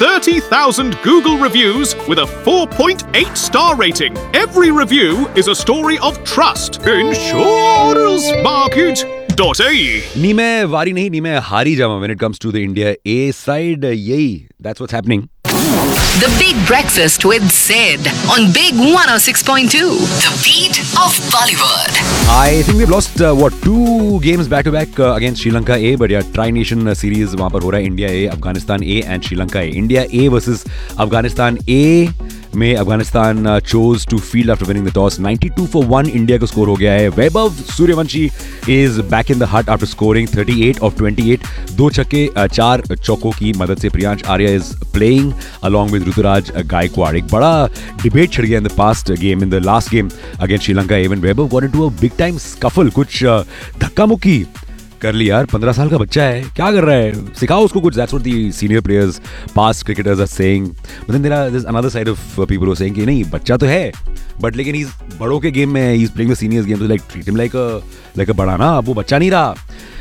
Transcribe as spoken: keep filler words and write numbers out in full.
thirty thousand Google reviews with a four point eight star rating. Every review is a story of trust. Insurance Market dot A E. नी मैं वारी नहीं, नी मैं हारी जावा when it comes to the India A side. यही, that's what's happening. The Big Breakfast with Sid on Big one oh six point two. The beat of Bollywood. I think we've lost uh, what two games back to back uh, against Sri Lanka A, but yeah, Tri-Nation uh, series वहाँ पर हो रहा है. India A, Afghanistan A and Sri Lanka A. India A versus Afghanistan A में Afghanistan uh, chose to field after winning the toss. ninety-two for one India का score हो गया है. Vaibhav Suryavanshi is back in the hut after scoring thirty-eight of twenty-eight. दो छक्के uh, चार चौकों की मदद से Priyansh Arya is playing along with Rituraj Gaekwad. एक बड़ा डिबेट छिड़ गया in the past game, in the last game against Sri Lanka. Even Webber got into a big time scuffle. कुछ uh, धक्का मुक्की कर ली यार. पंद्रह साल का बच्चा है, क्या कर रहा है, सिखाओ उसको कुछ. That's what the senior players, past cricketers are saying. But then there are there's another side of uh, people who are saying कि नहीं बच्चा तो है, but लेकिन he's बड़ों के गेम में he's playing the seniors game, so like treat him like a like a बड़ा ना, अब वो बच्चा नहीं रहा.